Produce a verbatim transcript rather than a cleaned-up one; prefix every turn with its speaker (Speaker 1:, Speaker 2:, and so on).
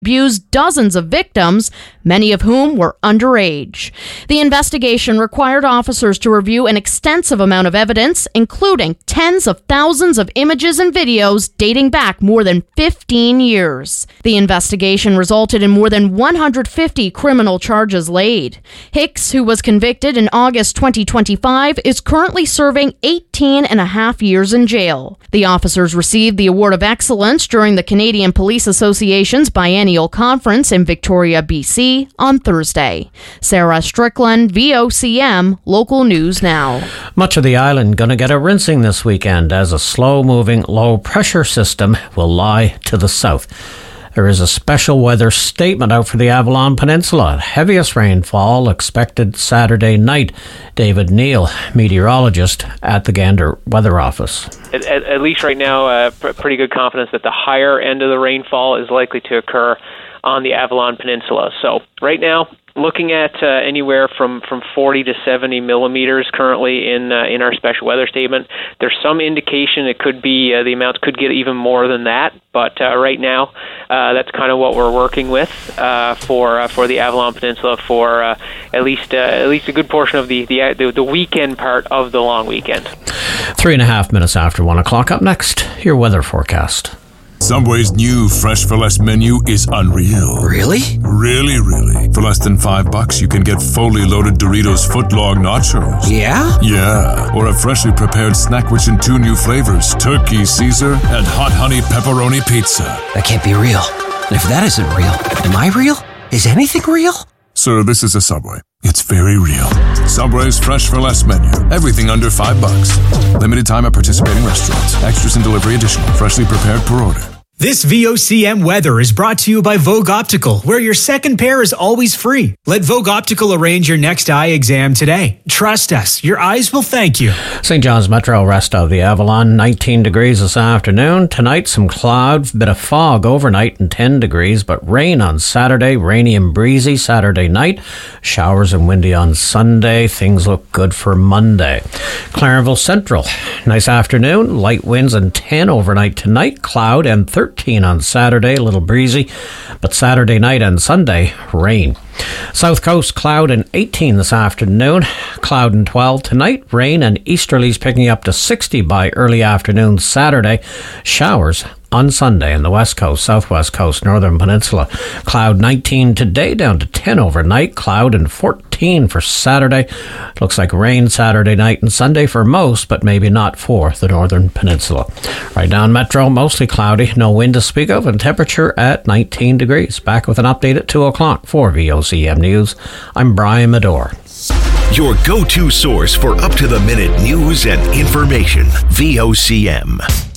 Speaker 1: abused dozens of victims, many of whom were underage. The investigation required officers to review an extensive amount of evidence, including tens of thousands of images and videos dating back more than fifteen years. The investigation resulted in more than one hundred fifty criminal charges laid. Hicks, who was convicted in August twenty twenty-five, is currently serving eighteen and a half years in jail. The officers received the Award of Excellence during the Canadian Police Association's biennial conference in Victoria, B C on Thursday. Sarah Strickland, V O C M, Local News Now.
Speaker 2: Much of the island going to get a rinsing this weekend as a slow-moving, low-pressure system will lie to the south. There is a special weather statement out for the Avalon Peninsula. Heaviest rainfall expected Saturday night. David Neal, meteorologist at the Gander Weather Office.
Speaker 3: At, at, at least right now, uh, pr- pretty good confidence that the higher end of the rainfall is likely to occur on the Avalon Peninsula. So right now, looking at uh, anywhere from, from forty to seventy millimeters currently in uh, in our special weather statement. There's some indication it could be, uh, the amounts could get even more than that, but uh, right now uh, that's kind of what we're working with uh, for uh, for the Avalon Peninsula for uh, at least uh, at least a good portion of the, the the the weekend part of the long weekend.
Speaker 2: Three and a half minutes after one o'clock. Up next, your weather forecast.
Speaker 4: Subway's new Fresh for Less menu is unreal.
Speaker 5: Really?
Speaker 4: Really, really. For less than five bucks, you can get fully loaded Doritos footlong nachos.
Speaker 5: Yeah?
Speaker 4: Yeah. Or a freshly prepared snack rich in two new flavors, turkey Caesar and hot honey pepperoni pizza.
Speaker 5: That can't be real. And if that isn't real, am I real? Is anything real?
Speaker 4: Sir, this is a Subway. It's very real. Subway's Fresh for Less menu. Everything under five bucks. Limited time at participating restaurants. Extras and delivery additional. Freshly prepared per order.
Speaker 6: This V O C M weather is brought to you by Vogue Optical, where your second pair is always free. Let Vogue Optical arrange your next eye exam today. Trust us, your eyes will thank you.
Speaker 2: Saint John's Metro, rest of the Avalon, nineteen degrees this afternoon. Tonight, some cloud, bit of fog overnight and ten degrees, but rain on Saturday, rainy and breezy Saturday night. Showers and windy on Sunday. Things look good for Monday. Clarenville Central, nice afternoon. Light winds and ten overnight tonight. Cloud and thirteen on Saturday, a little breezy, but Saturday night and Sunday, rain. South Coast, cloud and eighteen this afternoon, cloud and twelve tonight, rain and easterlies picking up to sixty by early afternoon Saturday, showers on Sunday in the West Coast, Southwest Coast, Northern Peninsula. Cloud nineteen today, down to ten overnight, cloud and fourteen for Saturday. Looks like rain Saturday night and Sunday for most, but maybe not for the Northern Peninsula. Right down Metro, mostly cloudy, no wind to speak of, and temperature at nineteen degrees. Back with an update at two o'clock for V O C M News. I'm Brian Medore.
Speaker 7: Your go-to source for up-to-the-minute news and information. V O C M.